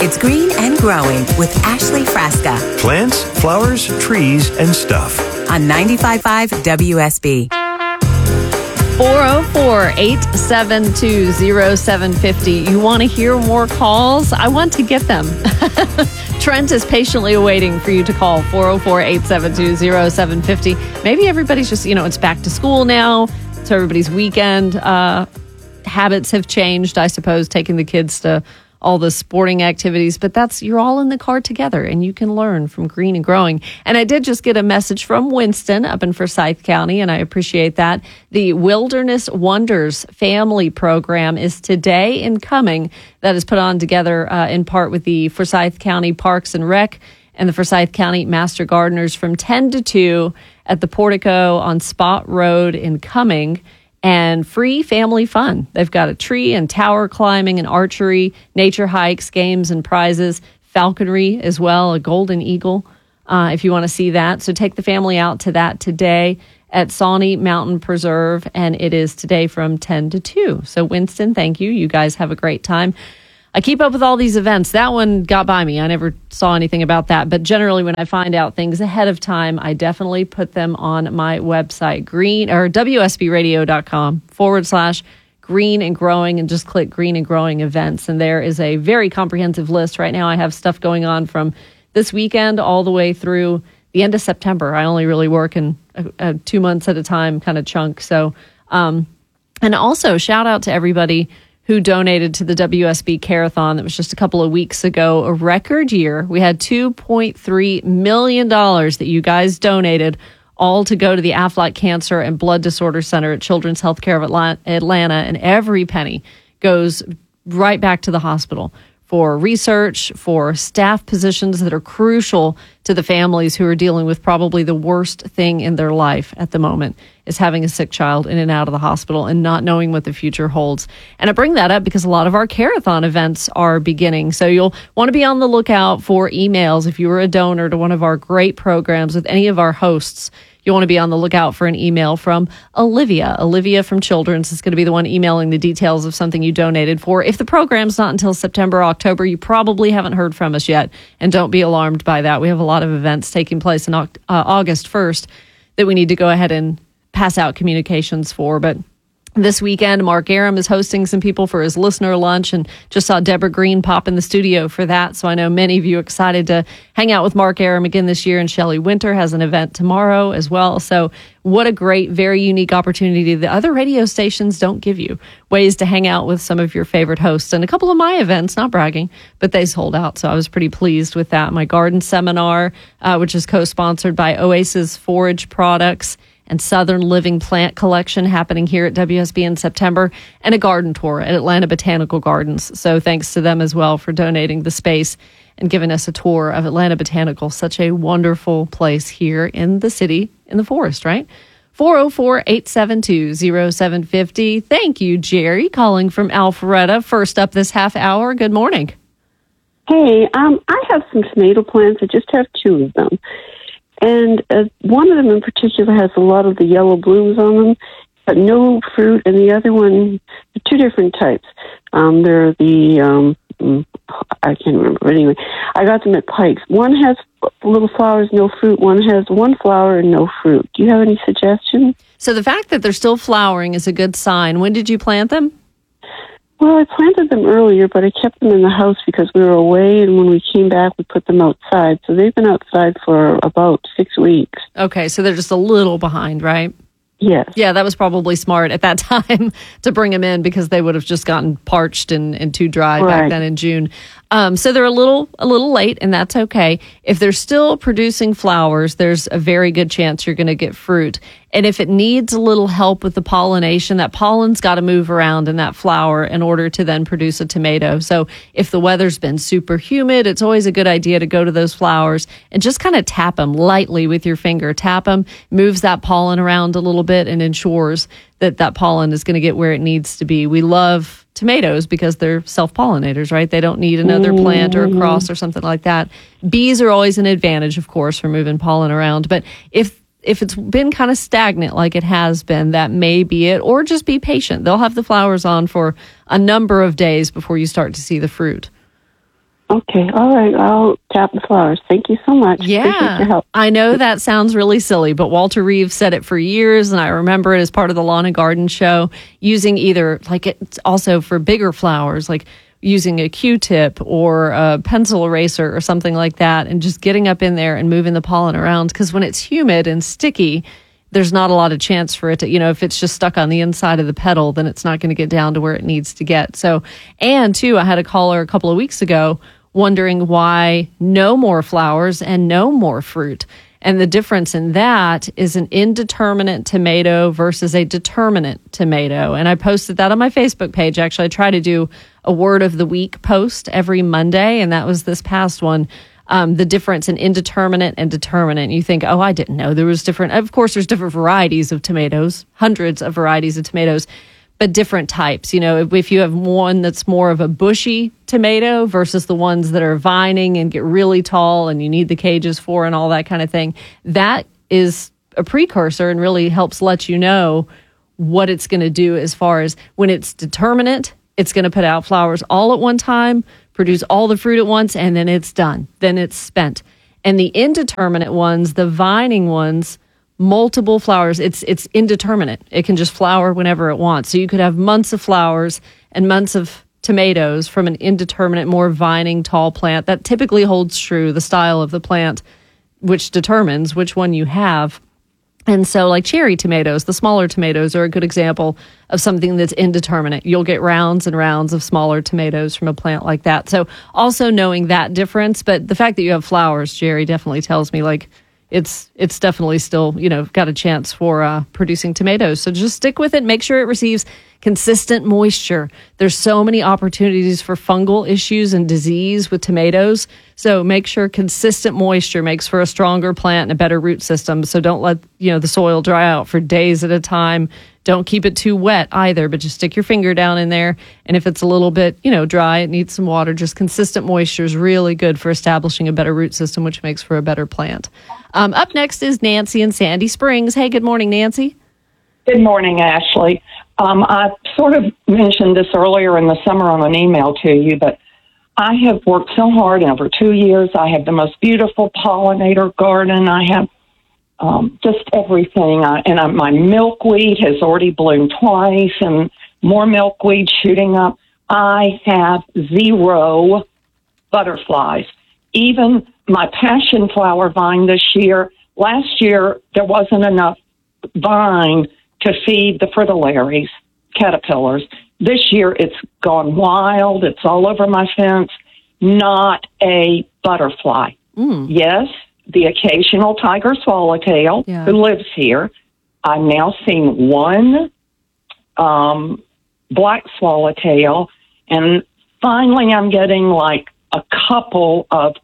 It's Green and Growing with Ashley Frasca Plants, flowers, trees, and stuff. on 95.5 WSB. 404-872-0750. You want to hear more calls? I want to get them. Trent is patiently awaiting for you to call 404-872-0750. Maybe everybody's just, it's back to school now. So everybody's weekend habits have changed, I suppose, taking the kids to all the sporting activities, but you're all in the car together and you can learn from Green and Growing. And I did just get a message from Winston up in Forsyth County, and I appreciate that. The Wilderness Wonders Family Program is today and coming. That is put on together in part with the Forsyth County Parks and Rec and the Forsyth County Master Gardeners from 10 to 2 at the Portico on Spot Road in Cumming. And free family fun. They've got a tree and tower climbing and archery, nature hikes, games and prizes, falconry as well, a golden eagle, if you want to see that. So take the family out to that today at Sawney Mountain Preserve, and it is today from 10 to 2. So Winston, thank you. You guys have a great time. I keep up with all these events. That one got by me. I never saw anything about that. But generally, when I find out things ahead of time, I definitely put them on my website, WSBradio.com/Green and Growing, and just click Green and Growing events. And there is a very comprehensive list. Right now, I have stuff going on from this weekend all the way through the end of September. I only really work in 2 months at a time kind of chunk. So, and also shout out to everybody who donated to the WSB Carathon that was just a couple of weeks ago, a record year. We had $2.3 million that you guys donated, all to go to the Aflac Cancer and Blood Disorder Center at Children's Healthcare of Atlanta, and every penny goes right back to the hospital for research, for staff positions that are crucial to the families who are dealing with probably the worst thing in their life at the moment, is having a sick child in and out of the hospital and not knowing what the future holds. And I bring that up because a lot of our Carathon events are beginning. So you'll want to be on the lookout for emails. If you were a donor to one of our great programs with any of our hosts, you want to be on the lookout for an email from Olivia. Olivia from Children's is going to be the one emailing the details of something you donated for. If the program's not until September, October, you probably haven't heard from us yet. And don't be alarmed by that. We have a lot of events taking place on August 1st that we need to go ahead and pass out communications for. But this weekend, Mark Aram is hosting some people for his listener lunch, and just saw Deborah Green pop in the studio for that. So I know many of you excited to hang out with Mark Aram again this year, and Shelley Winter has an event tomorrow as well. So what a great, very unique opportunity the other radio stations don't give you. Ways to hang out with some of your favorite hosts. And a couple of my events, not bragging, but they sold out. So I was pretty pleased with that. My garden seminar, which is co-sponsored by Oasis Forage Products and Southern Living Plant Collection, happening here at WSB in September, and a garden tour at Atlanta Botanical Gardens. So thanks to them as well for donating the space and giving us a tour of Atlanta Botanical, such a wonderful place here in the city, in the forest, right? 404-872-0750. Thank you, Jerry, calling from Alpharetta. First up this half hour. Good morning. Hey, I have some tomato plants. I just have 2 of them. And one of them in particular has a lot of the yellow blooms on them, but no fruit. And the other one, 2 different types. They're the, I can't remember. But anyway, I got them at Pike's. One has little flowers, no fruit. One has 1 flower and no fruit. Do you have any suggestions? So the fact that they're still flowering is a good sign. When did you plant them? Well, I planted them earlier, but I kept them in the house because we were away, and when we came back, we put them outside. So they've been outside for about 6 weeks. Okay, so they're just a little behind, right? Yes. Yeah, that was probably smart at that time to bring them in, because they would have just gotten parched and too dry back then in June. So they're a little late, and that's okay. If they're still producing flowers, there's a very good chance you're going to get fruit. And if it needs a little help with the pollination, that pollen's got to move around in that flower in order to then produce a tomato. So if the weather's been super humid, it's always a good idea to go to those flowers and just kind of tap them lightly with your finger. Tap them, moves that pollen around a little bit, and ensures that that pollen is going to get where it needs to be. We love tomatoes because they're self-pollinators, right? They don't need another plant or a cross or something like that. Bees are always an advantage, of course, for moving pollen around. But if it's been kind of stagnant like it has been, that may be it. Or just be patient. They'll have the flowers on for a number of days before you start to see the fruit. Okay, all right. I'll tap the flowers. Thank you so much. Appreciate your help. I know that sounds really silly, but Walter Reeves said it for years, and I remember it as part of the Lawn and Garden Show, using either, like, it's also for bigger flowers, like using a Q-tip or a pencil eraser or something like that, and just getting up in there and moving the pollen around. Because when it's humid and sticky, there's not a lot of chance for it to, if it's just stuck on the inside of the petal, then it's not going to get down to where it needs to get. So, and too, I had a caller a couple of weeks ago wondering why no more flowers and no more fruit. And the difference in that is an indeterminate tomato versus a determinate tomato. And I posted that on my Facebook page. Actually, I try to do a word of the week post every Monday, and that was this past one. The difference in indeterminate and determinate. You think, oh, I didn't know there was different. Of course, there's different varieties of tomatoes, hundreds of varieties of tomatoes, but different types. If you have one that's more of a bushy tomato versus the ones that are vining and get really tall and you need the cages for and all that kind of thing, that is a precursor and really helps let you know what it's going to do as far as when it's determinate, it's going to put out flowers all at one time, produce all the fruit at once, and then it's done. Then it's spent. And the indeterminate ones, the vining ones, multiple flowers, it's indeterminate. It can just flower whenever it wants. So you could have months of flowers and months of tomatoes from an indeterminate, more vining, tall plant. That typically holds true, the style of the plant, which determines which one you have. And so like cherry tomatoes, the smaller tomatoes are a good example of something that's indeterminate. You'll get rounds and rounds of smaller tomatoes from a plant like that. So also knowing that difference, but the fact that you have flowers, Jerry, definitely tells me like it's definitely still, got a chance for producing tomatoes. So just stick with it. Make sure it receives consistent moisture. There's so many opportunities for fungal issues and disease with tomatoes. So make sure consistent moisture makes for a stronger plant and a better root system. So don't let, the soil dry out for days at a time. Don't keep it too wet either, but just stick your finger down in there. And if it's a little bit, dry, it needs some water. Just consistent moisture is really good for establishing a better root system, which makes for a better plant. Up next is Nancy in Sandy Springs. Hey, good morning, Nancy. Good morning, Ashley. I sort of mentioned this earlier in the summer on an email to you, but I have worked so hard in over 2 years. I have the most beautiful pollinator garden. I have just everything. My milkweed has already bloomed twice and more milkweed shooting up. I have 0 butterflies. Even my passion flower vine this year, last year there wasn't enough vine to feed the fritillaries, caterpillars. This year it's gone wild. It's all over my fence. Not a butterfly. Yes, the occasional tiger swallowtail who lives here. I've now seen one black swallowtail, and finally I'm getting like a couple of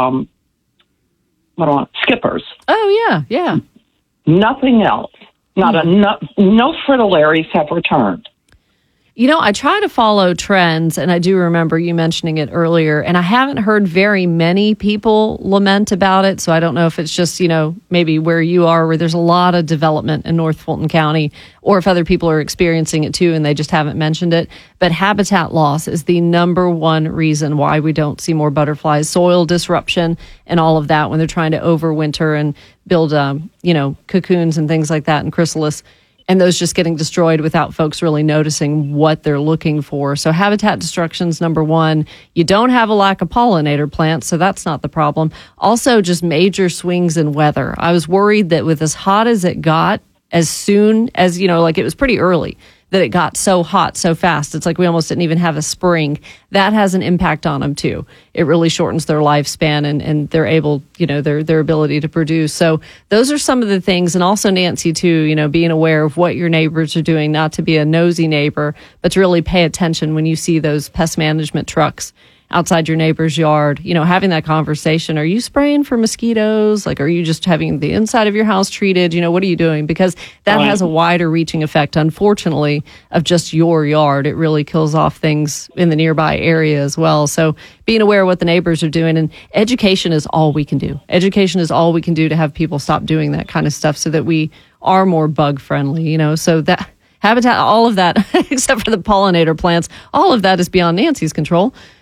skippers. Oh, yeah. Nothing else. No fritillaries have returned. I try to follow trends, and I do remember you mentioning it earlier, and I haven't heard very many people lament about it, so I don't know if it's just, maybe where you are, where there's a lot of development in North Fulton County, or if other people are experiencing it too and they just haven't mentioned it. But habitat loss is the number one reason why we don't see more butterflies. Soil disruption and all of that when they're trying to overwinter and build, cocoons and things like that and chrysalis. And those just getting destroyed without folks really noticing what they're looking for. So habitat destruction's number one. You don't have a lack of pollinator plants, so that's not the problem. Also, just major swings in weather. I was worried that with as hot as it got, as soon as, it was pretty early, that it got so hot so fast. It's like we almost didn't even have a spring. That has an impact on them too. It really shortens their lifespan and they're able, their ability to produce. So those are some of the things. And also, Nancy, too, being aware of what your neighbors are doing, not to be a nosy neighbor, but to really pay attention when you see those pest management trucks outside your neighbor's yard, having that conversation. Are you spraying for mosquitoes? Like, are you just having the inside of your house treated? What are you doing? Because that has a wider reaching effect, unfortunately, of just your yard. It really kills off things in the nearby area as well. So being aware of what the neighbors are doing, and education is all we can do. Education is all we can do to have people stop doing that kind of stuff so that we are more bug friendly, so that habitat, all of that, except for the pollinator plants, all of that is beyond Nancy's control.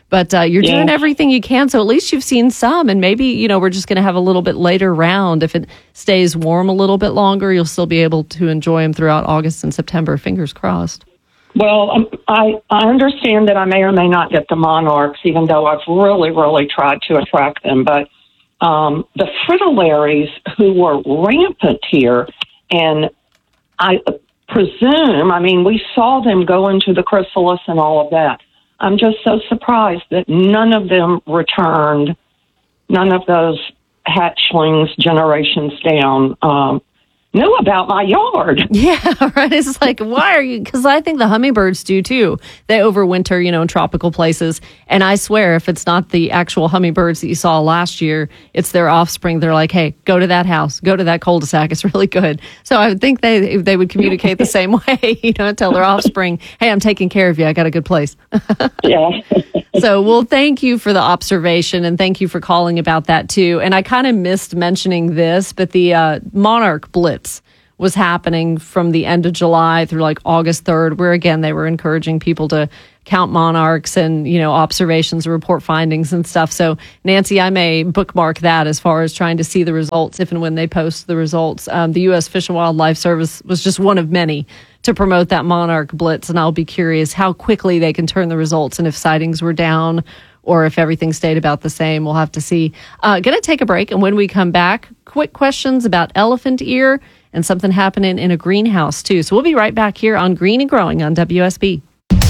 But you're doing everything you can, so at least you've seen some, and maybe, we're just going to have a little bit later round. If it stays warm a little bit longer, you'll still be able to enjoy them throughout August and September. Fingers crossed. Well, I understand that I may or may not get the monarchs, even though I've really, really tried to attract them. But the fritillaries, who were rampant here, and I presume, we saw them go into the chrysalis and all of that. I'm just so surprised that none of them returned, none of those hatchlings generations down knew about my yard. Yeah, right. It's like, why are you? Because I think the hummingbirds do too. They overwinter, in tropical places. And I swear, if it's not the actual hummingbirds that you saw last year, it's their offspring. They're like, hey, go to that house, go to that cul-de-sac. It's really good. So I would think they would communicate the same way, tell their offspring, hey, I'm taking care of you. I got a good place. Yeah. So, well, thank you for the observation, and thank you for calling about that too. And I kind of missed mentioning this, but the monarch blitz was happening from the end of July through like August 3rd, where again, they were encouraging people to count monarchs and, observations and report findings and stuff. So Nancy, I may bookmark that as far as trying to see the results if and when they post the results. The U.S. Fish and Wildlife Service was just one of many to promote that monarch blitz. And I'll be curious how quickly they can turn the results and if sightings were down or if everything stayed about the same. We'll have to see. Going to take a break. And when we come back, quick questions about elephant ear and something happening in a greenhouse too. So we'll be right back here on Green and Growing on WSB.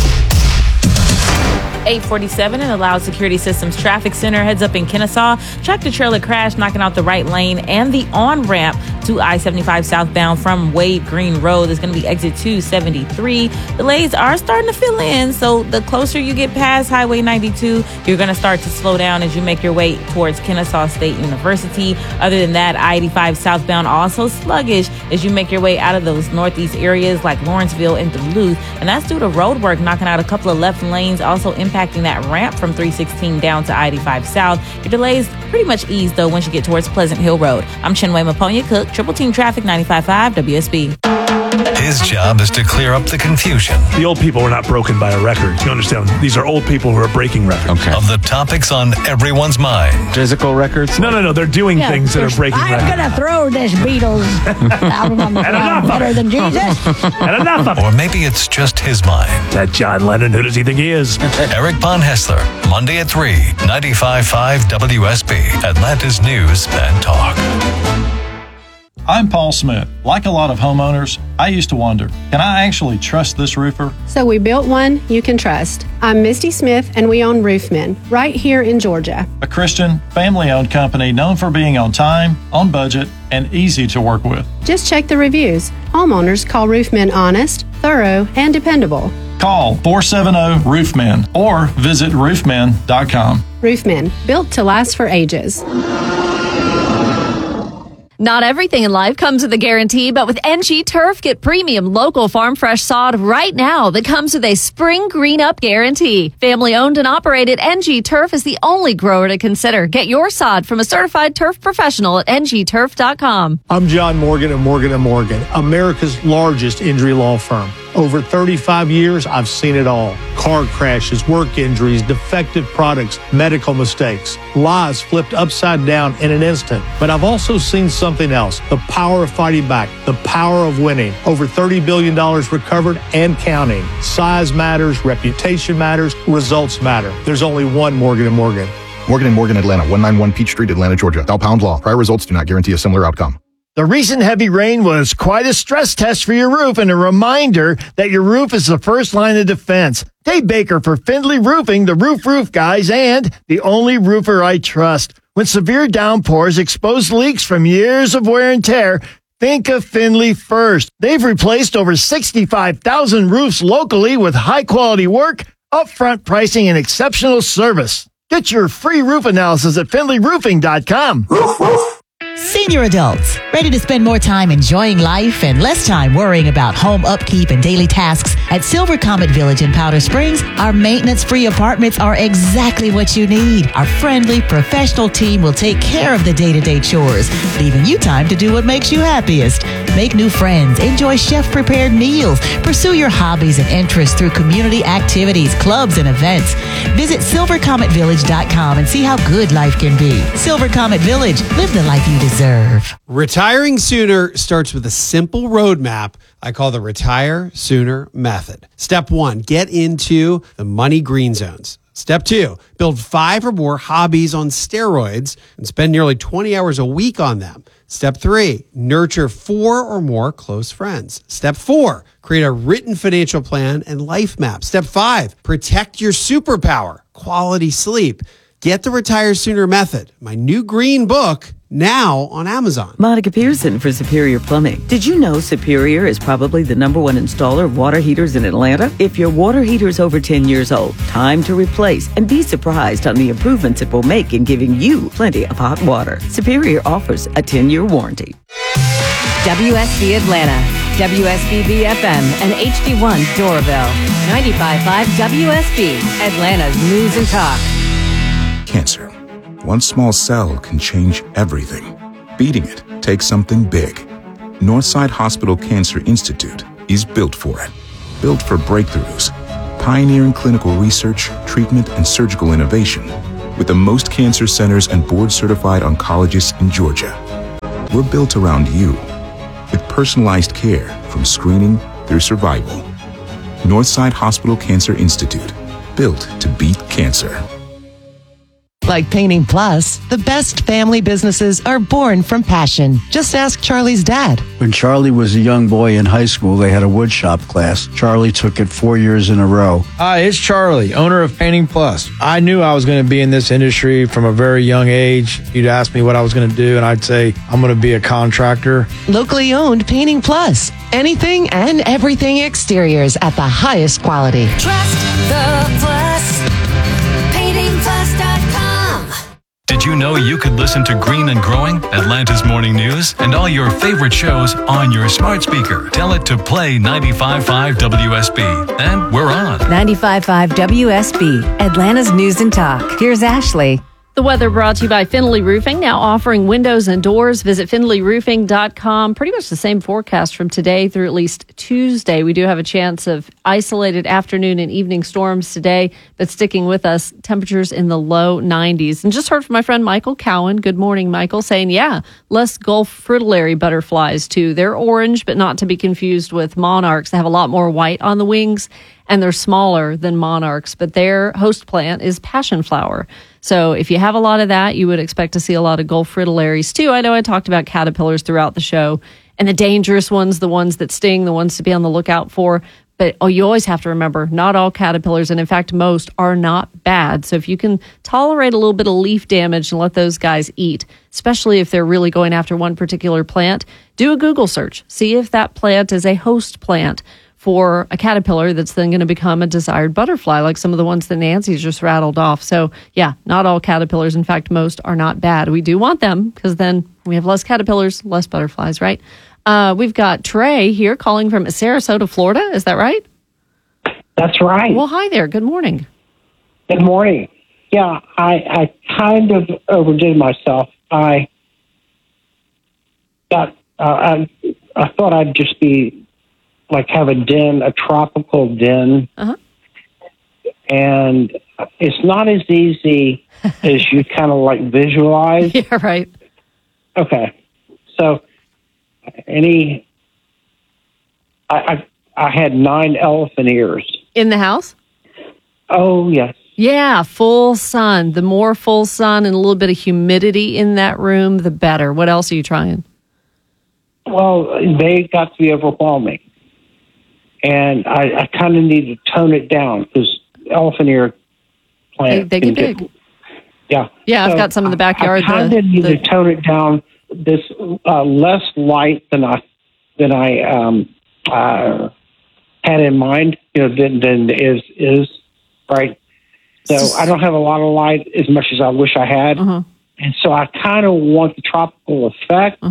847 in the Loud Security Systems Traffic Center heads up in Kennesaw. Tractor trailer crash knocking out the right lane and the on-ramp to I-75 southbound from Wade Green Road. There's going to be exit 273. Delays are starting to fill in, so the closer you get past Highway 92, you're going to start to slow down as you make your way towards Kennesaw State University. Other than that, I-85 southbound also sluggish as you make your way out of those northeast areas like Lawrenceville and Duluth, and that's due to road work knocking out a couple of left lanes, also impacting that ramp from 316 down to I-85 South. Your delays pretty much ease, though, once you get towards Pleasant Hill Road. I'm Chinwe Maponya Cook, Triple Team Traffic 95.5 WSB. His job is to clear up the confusion. The old people were not broken by a record. You understand? These are old people who are breaking records. Of the topics on everyone's mind. Physical records? No. They're doing things that are breaking records. I'm going to throw this Beatles album on the ground better than Jesus. And enough of it. Or maybe it's just his mind. That John Lennon, who does he think he is? Eric Von Hessler, Monday at 3, 95.5 WSB, Atlanta's News and Talk. I'm Paul Smith. Like a lot of homeowners, I used to wonder, can I actually trust this roofer? So we built one you can trust. I'm Misty Smith, and we own Roofmen right here in Georgia. A Christian, family-owned company known for being on time, on budget, and easy to work with. Just check the reviews. Homeowners call Roofmen honest, thorough, and dependable. Call 470-ROOFMEN or visit roofmen.com. Roofmen, built to last for ages. Not everything in life comes with a guarantee, but with NG Turf, get premium local farm fresh sod right now that comes with a spring green up guarantee. Family owned and operated, NG Turf is the only grower to consider. Get your sod from a certified turf professional at ngturf.com. I'm John Morgan of Morgan & Morgan, America's largest injury law firm. Over 35 years, I've seen it all. Car crashes, work injuries, defective products, medical mistakes, lives flipped upside down in an instant. But I've also seen something else, the power of fighting back, the power of winning. Over $30 billion recovered and counting. Size matters, reputation matters, results matter. There's only one Morgan & Morgan. Morgan & Morgan, Atlanta, 191 Peach Street, Atlanta, Georgia. Dow Pound Law. Prior results do not guarantee a similar outcome. The recent heavy rain was quite a stress test for your roof and a reminder that your roof is the first line of defense. Dave Baker for Findlay Roofing, the roof guys, and the only roofer I trust. When severe downpours expose leaks from years of wear and tear, think of Findlay first. They've replaced over 65,000 roofs locally with high-quality work, upfront pricing, and exceptional service. Get your free roof analysis at FindlayRoofing.com. Roof, roof. Senior adults, ready to spend more time enjoying life and less time worrying about home upkeep and daily tasks? At Silver Comet Village in Powder Springs, our maintenance-free apartments are exactly what you need. Our friendly, professional team will take care of the day-to-day chores, leaving you time to do what makes you happiest. Make new friends, enjoy chef-prepared meals, pursue your hobbies and interests through community activities, clubs, and events. Visit silvercometvillage.com and see how good life can be. Silver Comet Village, live the life you deserve. Retiring sooner starts with a simple roadmap I call the Retire Sooner Method. Step 1, get into the money green zones. Step 2, build 5 or more hobbies on steroids and spend nearly 20 hours a week on them. Step 3, nurture 4 or more close friends. Step 4, create a written financial plan and life map. Step 5, protect your superpower, quality sleep. Get the Retire Sooner Method, my new green book, now on Amazon. Monica Pearson for Superior Plumbing. Did you know Superior is probably the #1 installer of water heaters in Atlanta? If your water heater is over 10 years old, time to replace and be surprised on the improvements it will make in giving you plenty of hot water. Superior offers a 10-year warranty. WSB Atlanta, WSB BFM, and HD1 Doraville. 95.5 WSB, Atlanta's News and Talk. Cancer. One small cell can change everything. Beating it takes something big. Northside Hospital Cancer Institute is built for it. Built for breakthroughs, pioneering clinical research, treatment, and surgical innovation, with the most cancer centers and board-certified oncologists in Georgia. We're built around you, with personalized care from screening through survival. Northside Hospital Cancer Institute, built to beat cancer. Like Painting Plus, the best family businesses are born from passion. Just ask Charlie's dad. When Charlie was a young boy in high school, they had a woodshop class. Charlie took it 4 years in a row. Hi, it's Charlie, owner of Painting Plus. I knew I was going to be in this industry from a very young age. You'd ask me what I was going to do, and I'd say, I'm going to be a contractor. Locally owned Painting Plus. Anything and everything exteriors at the highest quality. Trust the Plus. PaintingPlus.com. Did you know you could listen to Green and Growing, Atlanta's Morning News, and all your favorite shows on your smart speaker? Tell it to play 95.5 WSB. And we're on. 95.5 WSB, Atlanta's News and Talk. Here's Ashley. The weather brought to you by Finley Roofing, now offering windows and doors. Visit finleyroofing.com. Pretty much the same forecast from today through at least Tuesday. We do have a chance of isolated afternoon and evening storms today, but sticking with us, temperatures in the low 90s. And just heard from my friend Michael Cowan. Good morning, Michael, saying, less Gulf fritillary butterflies too. They're orange, but not to be confused with monarchs. They have a lot more white on the wings, and they're smaller than monarchs, but their host plant is passion flower. So if you have a lot of that, you would expect to see a lot of Gulf fritillaries too. I know I talked about caterpillars throughout the show, and the dangerous ones, the ones that sting, the ones to be on the lookout for. But you always have to remember, not all caterpillars, and in fact, most are not bad. So if you can tolerate a little bit of leaf damage and let those guys eat, especially if they're really going after one particular plant, do a Google search. See if that plant is a host plant for a caterpillar that's then going to become a desired butterfly, like some of the ones that Nancy's just rattled off. So, not all caterpillars. In fact, most are not bad. We do want them because then we have less caterpillars, less butterflies, right? We've got Trey here calling from Sarasota, Florida. Is that right? That's right. Well, hi there. Good morning. Good morning. Yeah, I kind of overdid myself. I thought I'd just be have a den, a tropical den. Uh-huh. And it's not as easy as you kind of visualize. Yeah, right. Okay. So I had 9 elephant ears. In the house? Oh, yes. Yeah, full sun. The more full sun and a little bit of humidity in that room, the better. What else are you trying? Well, they got to be overwhelming. And I kind of need to tone it down because elephant ear plants. They get big. Yeah. Yeah, I've got some in the backyard. I kind of need to tone it down. This less light than I had in mind. Than is right. So I don't have a lot of light as much as I wish I had. Uh-huh. And so I kind of want the tropical effect,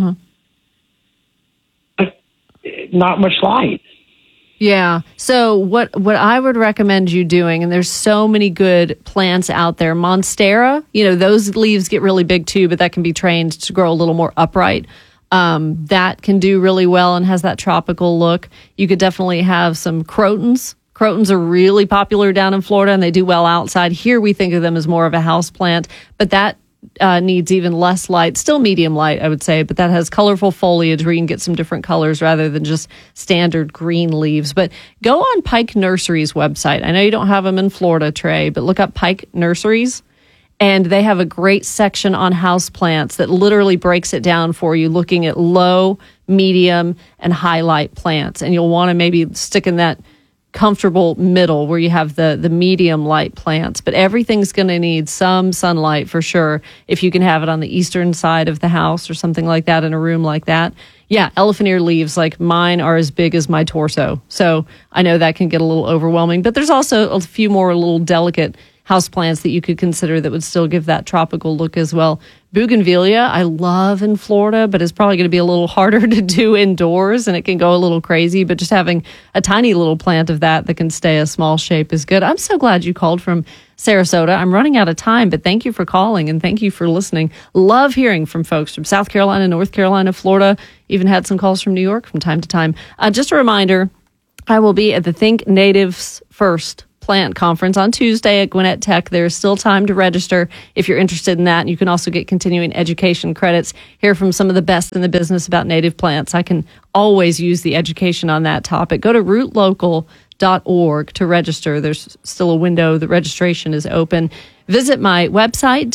but not much light. Yeah. So what I would recommend you doing, and there's so many good plants out there. Monstera, those leaves get really big too, but that can be trained to grow a little more upright. That can do really well and has that tropical look. You could definitely have some crotons. Crotons are really popular down in Florida, and they do well outside. Here we think of them as more of a house plant, but that needs even less light, still medium light, I would say, but that has colorful foliage where you can get some different colors rather than just standard green leaves. But go on Pike Nursery's website. I know you don't have them in Florida, Trey, but look up Pike Nurseries, and they have a great section on houseplants that literally breaks it down for you, looking at low, medium, and high light plants. And you'll want to maybe stick in that comfortable middle where you have the medium light plants, but everything's going to need some sunlight for sure. If you can have it on the eastern side of the house or something like that in a room like that. Yeah, elephant ear leaves like mine are as big as my torso. So I know that can get a little overwhelming, but there's also a few more little delicate houseplants that you could consider that would still give that tropical look as well. Bougainvillea, I love in Florida, but it's probably going to be a little harder to do indoors and it can go a little crazy, but just having a tiny little plant of that can stay a small shape is good. I'm so glad you called from Sarasota. I'm running out of time, but thank you for calling and thank you for listening. Love hearing from folks from South Carolina, North Carolina, Florida, even had some calls from New York from time to time. Just a reminder, I will be at the Think Natives First Plant Conference on Tuesday at Gwinnett Tech. There's still time to register if you're interested in that. And you can also get continuing education credits, hear from some of the best in the business about native plants. I can always use the education on that topic. Go to rootlocal.org to register. There's still a window. The registration is open. Visit my website,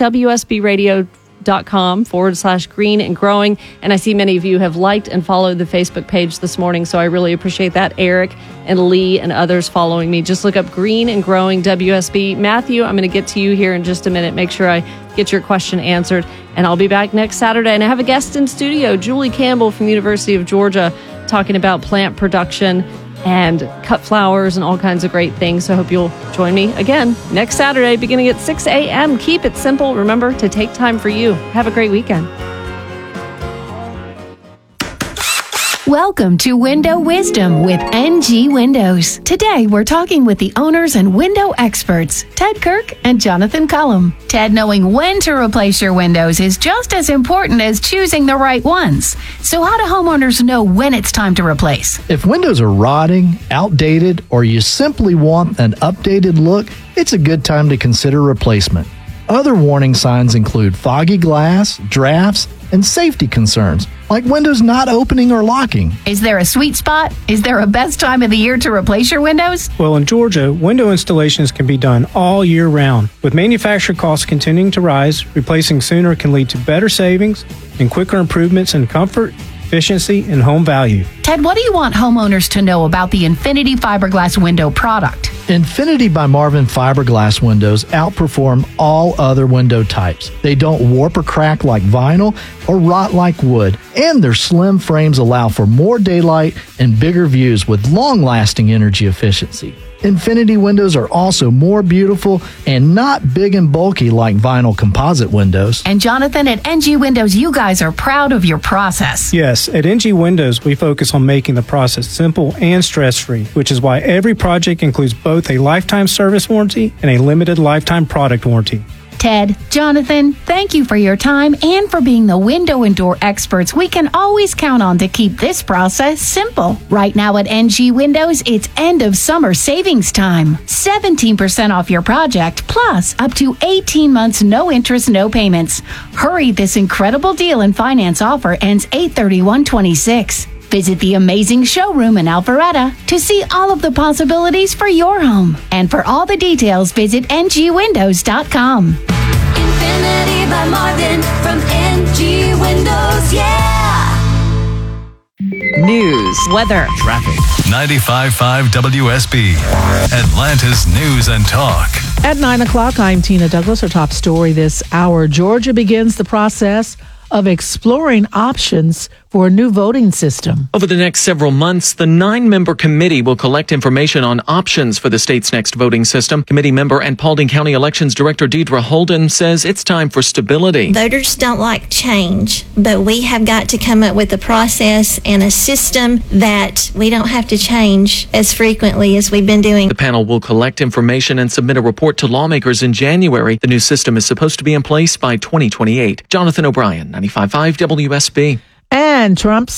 WSBradio.com/green and growing. And I see many of you have liked and followed the Facebook page this morning, so I really appreciate that. Eric and Lee and others following me. Just look up Green and Growing WSB. Matthew, I'm going to get to you here in just a minute. Make sure I get your question answered. And I'll be back next Saturday. And I have a guest in studio, Julie Campbell from the University of Georgia, talking about plant production and cut flowers and all kinds of great things. So I hope you'll join me again next Saturday, beginning at 6 a.m. Keep it simple. Remember to take time for you. Have a great weekend. Welcome to Window Wisdom with NG Windows. Today, we're talking with the owners and window experts, Ted Kirk and Jonathan Cullum. Ted, knowing when to replace your windows is just as important as choosing the right ones. So how do homeowners know when it's time to replace? If windows are rotting, outdated, or you simply want an updated look, it's a good time to consider replacement. Other warning signs include foggy glass, drafts, and safety concerns, like windows not opening or locking. Is there a sweet spot? Is there a best time of the year to replace your windows? Well, in Georgia, window installations can be done all year round. With manufacturer costs continuing to rise, replacing sooner can lead to better savings and quicker improvements in comfort, efficiency, and home value. Ted, what do you want homeowners to know about the Infinity Fiberglass window product? Infinity by Marvin fiberglass windows outperform all other window types. They don't warp or crack like vinyl or rot like wood, and their slim frames allow for more daylight and bigger views with long-lasting energy efficiency. Infinity windows are also more beautiful and not big and bulky like vinyl composite windows. And Jonathan, at NG Windows, you guys are proud of your process. Yes, at NG Windows, we focus on making the process simple and stress-free, which is why every project includes both a lifetime service warranty and a limited lifetime product warranty. Ted, Jonathan, thank you for your time and for being the window and door experts we can always count on to keep this process simple. Right now at NG Windows, it's end of summer savings time. 17% off your project, plus up to 18 months no interest, no payments. Hurry, this incredible deal and finance offer ends 8/31/26. Visit the amazing showroom in Alpharetta to see all of the possibilities for your home. And for all the details, visit ngwindows.com. Infinity by Marvin from NG Windows, yeah! News, weather, traffic. 95.5 WSB, Atlanta's News and Talk. At 9 o'clock, I'm Tina Douglas. Our top story this hour. Georgia begins the process of exploring options for a new voting system. Over the next several months, the 9-member committee will collect information on options for the state's next voting system. Committee member and Paulding County Elections Director Deidre Holden says it's time for stability. Voters don't like change, but we have got to come up with a process and a system that we don't have to change as frequently as we've been doing. The panel will collect information and submit a report to lawmakers in January. The new system is supposed to be in place by 2028. Jonathan O'Brien, 95.5 WSB. And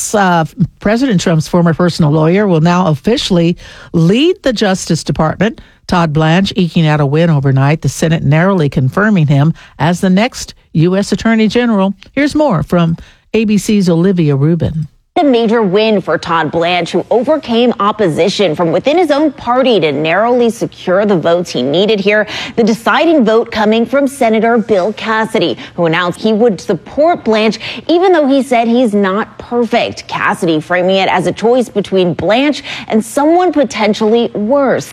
President Trump's former personal lawyer will now officially lead the Justice Department. Todd Blanche eking out a win overnight, the Senate narrowly confirming him as the next U.S. Attorney General. Here's more from ABC's Olivia Rubin. A major win for Todd Blanche, who overcame opposition from within his own party to narrowly secure the votes he needed here. The deciding vote coming from Senator Bill Cassidy, who announced he would support Blanche, even though he said he's not perfect. Cassidy framing it as a choice between Blanche and someone potentially worse.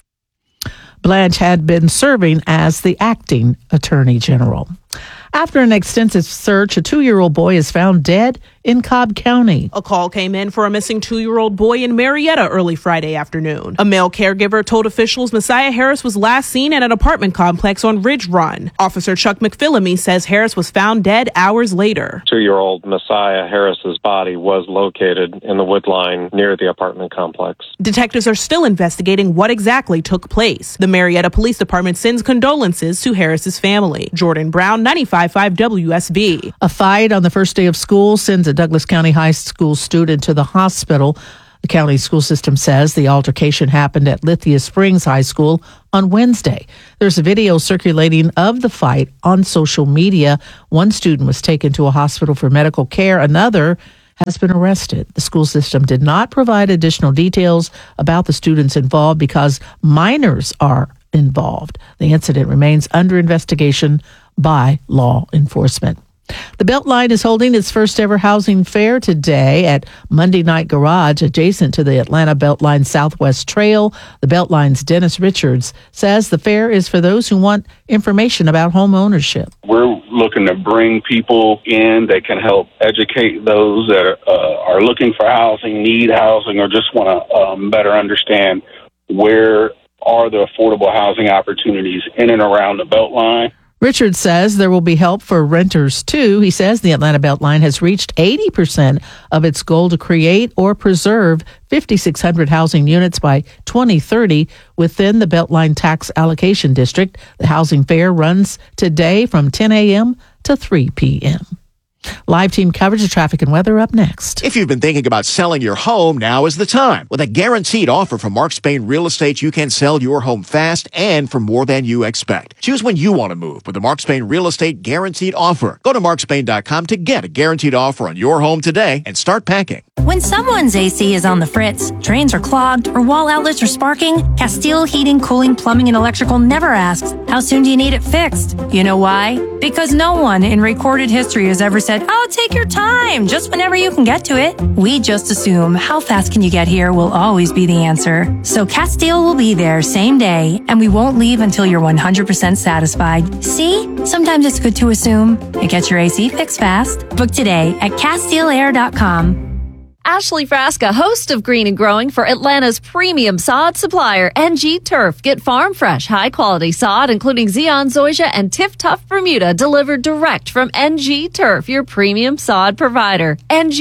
Blanche had been serving as the acting Attorney General. After an extensive search, a 2-year-old boy is found dead in Cobb County. A call came in for a missing 2-year-old boy in Marietta early Friday afternoon. A male caregiver told officials Messiah Harris was last seen at an apartment complex on Ridge Run. Officer Chuck McPhillamy says Harris was found dead hours later. 2-year-old Messiah Harris's body was located in the wood line near the apartment complex. Detectives are still investigating what exactly took place. The Marietta Police Department sends condolences to Harris's family. Jordan Brown, 95.5 WSB. A fight on the first day of school sends a Douglas County High School student to the hospital. The county school system says the altercation happened at Lithia Springs High School on Wednesday. There's a video circulating of the fight on social media. One student was taken to a hospital for medical care. Another has been arrested. The school system did not provide additional details about the students involved because minors are involved. The incident remains under investigation by law enforcement. The Beltline is holding its first ever housing fair today at Monday Night Garage, adjacent to the Atlanta Beltline Southwest Trail. The Beltline's Dennis Richards says the fair is for those who want information about home ownership. We're looking to bring people in that can help educate those that are looking for housing, need housing, or just want to better understand where are the affordable housing opportunities in and around the Beltline. Richard says there will be help for renters, too. He says the Atlanta Beltline has reached 80% of its goal to create or preserve 5,600 housing units by 2030 within the Beltline Tax Allocation District. The housing fair runs today from 10 a.m. to 3 p.m. Live team coverage of traffic and weather up next. If you've been thinking about selling your home, now is the time. With a guaranteed offer from Mark Spain Real Estate, you can sell your home fast and for more than you expect. Choose when you want to move with the Mark Spain Real Estate Guaranteed Offer. Go to markspain.com to get a guaranteed offer on your home today and start packing. When someone's AC is on the fritz, drains are clogged, or wall outlets are sparking, Castile Heating, Cooling, Plumbing, and Electrical never asks, how soon do you need it fixed? You know why? Because no one in recorded history has ever said, oh, take your time, just whenever you can get to it. We just assume how fast can you get here will always be the answer. So Castile will be there same day, and we won't leave until you're 100% satisfied. See? Sometimes it's good to assume. It gets your AC fixed fast. Book today at CastileAir.com. Ashley Frasca, host of Green and Growing for Atlanta's premium sod supplier, NG Turf. Get farm fresh, high quality sod, including Zeon, Zoysia, and Tiff Tough Bermuda, delivered direct from NG Turf, your premium sod provider.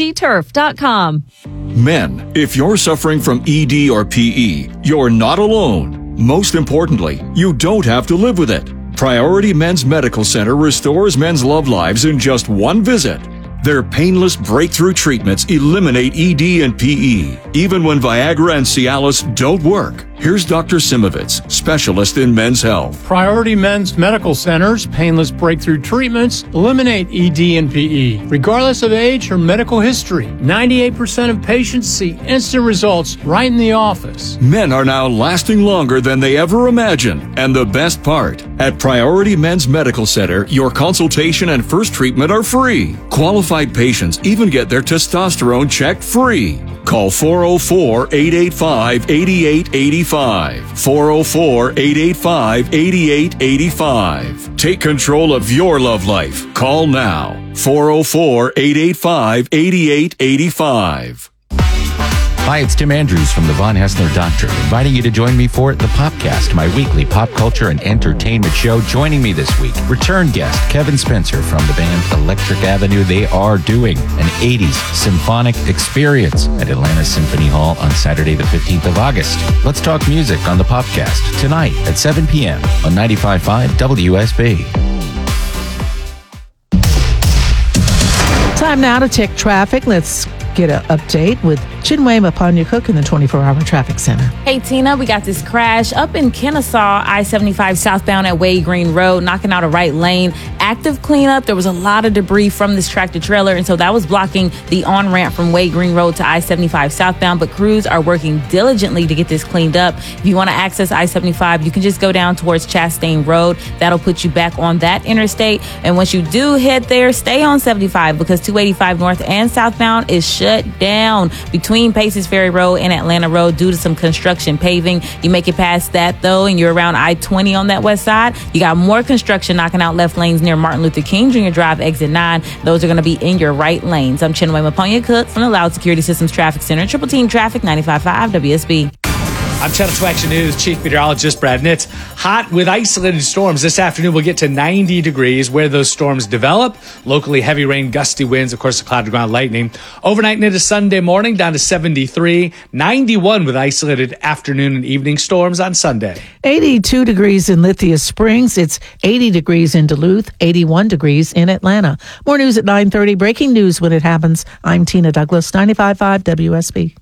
NGTurf.com. Men, if you're suffering from ED or PE, you're not alone. Most importantly, you don't have to live with it. Priority Men's Medical Center restores men's love lives in just one visit. Their painless breakthrough treatments eliminate ED and PE, even when Viagra and Cialis don't work. Here's Dr. Simovitz, specialist in men's health. Priority Men's Medical Center's painless breakthrough treatments eliminate ED and PE, regardless of age or medical history. 98% of patients see instant results right in the office. Men are now lasting longer than they ever imagined. And the best part, At Priority Men's Medical Center, your consultation and first treatment are free. Qualified patients even get their testosterone checked free. Call 404-885-8885. 404-885-8885. Take control of your love life. Call now. 404-885-8885. Hi, it's Tim Andrews from the Von Hessler Doctrine, inviting you to join me for The Popcast, my weekly pop culture and entertainment show. Joining me this week, return guest Kevin Spencer from the band Electric Avenue. They are doing an 80s symphonic experience at Atlanta Symphony Hall on Saturday, the 15th of August. Let's talk music on The Popcast tonight at 7 p.m. on 95.5 WSB. Time now to check traffic. Let's get an update with Chinwe Mapanya-Cook in the 24-hour traffic center. Hey, Tina, we got this crash up in Kennesaw, I-75 southbound at Wade Green Road, knocking out a right lane. Active cleanup. There was a lot of debris from this tractor trailer, and so that was blocking the on-ramp from Wade Green Road to I-75 southbound, but crews are working diligently to get this cleaned up. If you want to access I-75, you can just go down towards Chastain Road. That'll put you back on that interstate, and once you do head there, stay on 75 because 285 north and southbound is shut down between Paces Ferry Road and Atlanta Road due to some construction paving. You make it past that though and you're around I-20 on that west side, you got more construction knocking out left lanes near Martin Luther King Jr. Drive, exit 9. Those are going to be in your right lanes. I'm Chinwe Mapanya-Cook from the Loud Security Systems Traffic Center, Triple Team Traffic, 95.5 WSB. I'm Channel 2 Action News Chief Meteorologist Brad Nitz. Hot with isolated storms. This afternoon we'll get to 90 degrees where those storms develop. Locally heavy rain, gusty winds, of course, the cloud to ground lightning. Overnight and into Sunday morning down to 73. 91 with isolated afternoon and evening storms on Sunday. 82 degrees in Lithia Springs. It's 80 degrees in Duluth, 81 degrees in Atlanta. More news at 9:30. Breaking news when it happens. I'm Tina Douglas, 95.5 WSB.